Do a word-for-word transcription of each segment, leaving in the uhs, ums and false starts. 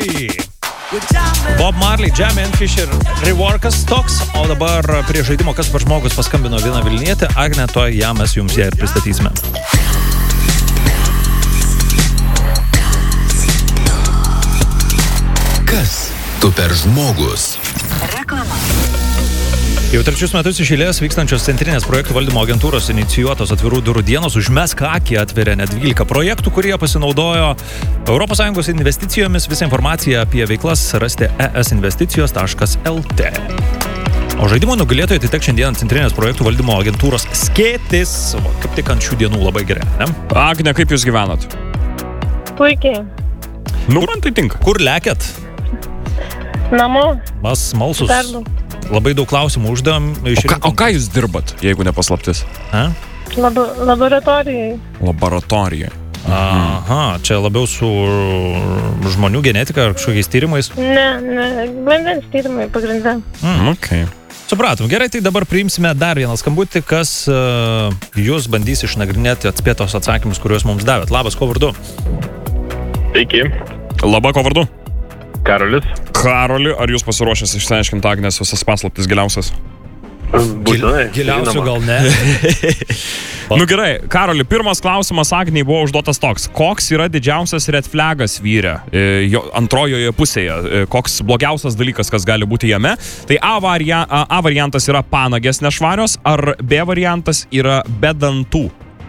Marley. Bob Marley, Jamie and Fisher reworkas toks, o dabar prie žaidimo kas per žmogus paskambino vieną Vilnietę, Agnė, to ją mes jums ją ir pristatysime. Kas tu per žmogus? Reklama. Jau trečius metus iš eilės vykstančios Centrinės projektų valdymo agentūros inicijuotos atvirų durų dienos Užmesk akį atveria net dvylika projektų, kurie pasinaudojo Europos Sąjungos investicijomis. Visą informaciją apie veiklas rasti e es investicijos taškas el te. O žaidimo nugalėtojai tai tek šiandien Centrinės projektų valdymo agentūros skėtis, kaip tik ant šių dienų labai gerai, ne? Agne, kaip jūs gyvenat? Puikiai. Nu, man tai tinka. Kur lekėt? Namo. Mas smalsus. Darbu. Labai daug klausimų uždavėm. O ką, o ką jūs dirbat, jeigu nepaslaptis? A? Labo, laboratorijai. Laboratorijai. Aha, čia labiau su žmonių genetika ar kažkokiais tyrimais? Ne, ne, vandens tyrimai pagrindė. Mm. Okay. Supratom, gerai, tai dabar priimsime dar vieną skambutį, kas uh, jūs bandys išnagrinėti atspėtos atsakymus, kuriuos mums davėt. Labas, ko vardu? Sveiki. Laba, ko vardu? Karolis. Karoli, ar jūs pasiruošęs išsiaiškinti Agnės visas paslaptis giliausias? Būtinai. Giliausių gal ne. Nu gerai, Karoli, pirmas klausimas Agnei buvo užduotas toks. Koks yra didžiausias red flagas vyre e, jo, antrojoje pusėje? E, koks blogiausias dalykas, kas gali būti jame? Tai A, varia, A, A variantas yra panagės nešvarios, ar B variantas yra be dantų?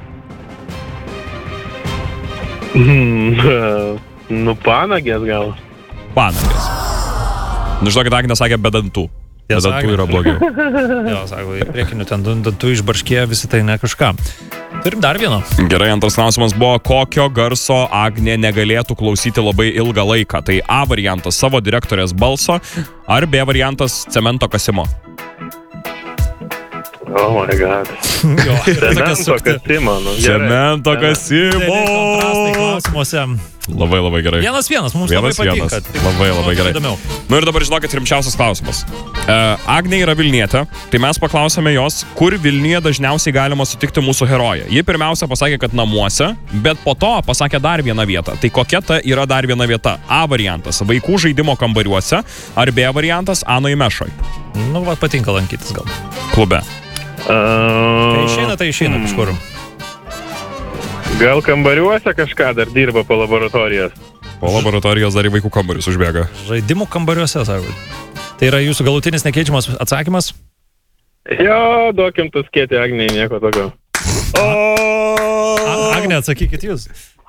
Hmm, nu, panagės gal. Panagės. Nu, žinokit, Agnė sakė be dantų. Be Tiesa, dantų Agnė. yra blogiau. Jo, sako, į priekinių ten dantų išbarškėjo, visi tai ne kažką. Turim dar vieną. Gerai, antras klausimas buvo, kokio garso Agnė negalėtų klausyti labai ilgą laiką. Tai A variantas savo direktorės balso, ar B variantas cemento kasimo? Oh my god. Jo, Cemento kasimo. Nu, gerai. Cemento kasimo! Kontrastai klausimuose. Labai labai gerai. Vienas vienas, mums Vienas labai vienas. patinka. Labai labai gerai. Įdomiau. Nu ir dabar žinokit rimčiausias klausimas. Uh, Agnė yra Vilnietė, tai mes paklausėme jos, kur Vilniuje dažniausiai galima sutikti mūsų heroję. Ji pirmiausia pasakė, kad namuose, bet po to pasakė dar vieną vietą. Tai kokia ta yra dar viena vieta? A variantas - vaikų žaidimo kambariuose, ar B variantas - Anoj Mešoj? Nu, va, patinka lankytis gal. Klube. Uh, Kai išeina, tai išeina kažkur. Gal kambariuose kažką dar dirba po laboratorijas? Po laboratorijos dar į vaikų kambarius užbėga. Žaidimų kambariuose, sako. Tai yra jūsų galutinis nekeičiamas atsakymas? Jo, duokim tu skėti Agnei, nieko tokio. A- Agnė, atsakykit jūs.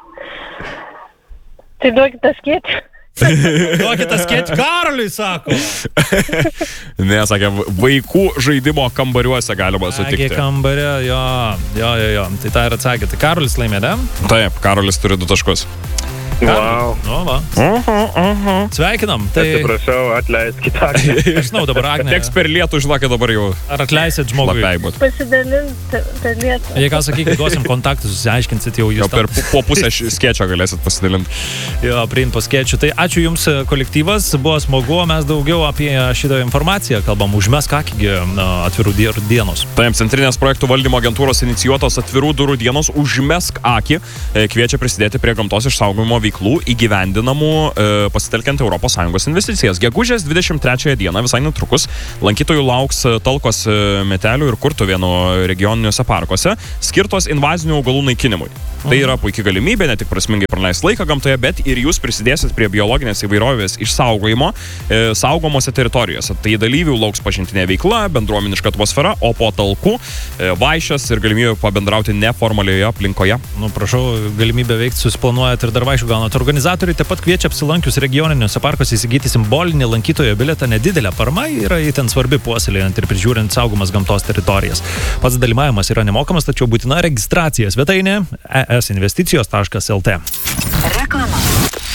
Tai duokite skėti. Duokite skėti Karoliui, sako. Ne, sakė, vaikų žaidimo kambariuose galima Agi sutikti. kambarė, jo, jo, jo, jo. Tai tą ir atsakė. Tai Karolis laimė, ne? Taip, Karolis turi du taškus. Wow. Nu, va. Aha, aha. Sveikinam. Tai Atsiprašau, atleiskit Agnei. aš žinau dabar, Agnė, Teks per lietų, žinokit, dabar jau ar atleisit žmogui? lapiai būt. Pasidalinti per lietą. Jei ką sakykit, duosim kontaktus, susiaiškinsit jau Jau jūs. per pu- po pusę š- skečio galėsit pasidalinti. Jo, priimt po skėčių. Tai ačiū Jums, kolektyvas, buvo smagu, mes daugiau apie šitą informaciją kalbam. Užmesk akį atvirų die- dienos. Taip, Centrinės projektų valdymo agentūros inicijuotos atvirų durų dienos Užmesk akį e, kviečia prisidėti prie gamtos išsaugojimo veiklų įgyvendinamų e, pasitelkiant Europos Sąjungos investicijas. Gegužės dvidešimt trečiąją dieną visai netrukus lankytojų lauks e, Talkos e, Metelių ir Kurtuvėnų regioniniuose parkuose skirtos invazinių augalų naikinimui. Tai yra puikia galimybė ne tik prasmingai praleisti laiką gamtoje, bet ir jūs prisidėsit prie biologinės įvairovės išsaugojimo e, saugomose teritorijose. Tai dalyvių lauks pažintinė veikla, bendruomeniška atmosfera, o po talkų e, vaišės ir galimybė pabendrauti neformalioje aplinkoje. Nu, prašau, galimybę veikti susiplanuojat ir dar vaišių gaunat. Organizatoriai taip pat kviečia apsilankius regioniniuose parkuose įsigyti simbolinį lankytojo bilietą. Nedidelė parama yra itin svarbi puoselėjant ir prižiūrint saugomas gamtos teritorijas. Pats dalyvavimas yra nemokamas, tačiau būtina registracija svetainė e es investicijos taškas el te.